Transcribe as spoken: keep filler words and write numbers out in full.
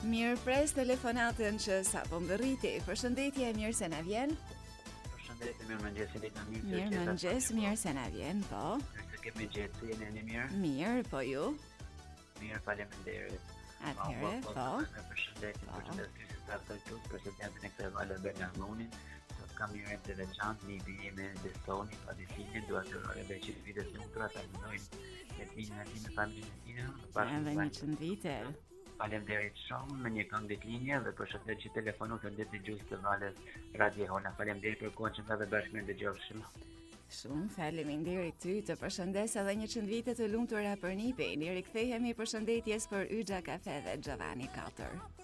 Mirë pres telefonatën që sapo mbërriti. Përshëndetje, mirë se na vjen. Përshëndetje, mirë mëngjes, Elita, mirë se Mirë mëngjes, mirë se na vjen, po. Mirë se kemi gjetë, jeni një mirë? Mirë, po ju? Mirë, faleminderit. Atëherë, po. Përshëndetje, përshëndetje që sa të këtu, presidentën e këtë valë Bernardonin, sot kam një rem të veçantë, një bije me Destoni, pa disinin, duha të rore dhe që vitet në utra, ta mënojnë me tinën e ti me familjen e tina. Edhe një qënë vite. Faleminderit shumë me një këngë ditë linje dhe përshëndet që telefonu të ndit të gjusë të valës Radio Hona. Faleminderit për kohën që më dhe bashkë me ndëgjofshim. Shumë faleminderit ty, të përshëndes edhe një qënë vite të lumtura për nipin. I rikthehemi përshëndetjes për Yxha Kafe dhe Giovanni katër.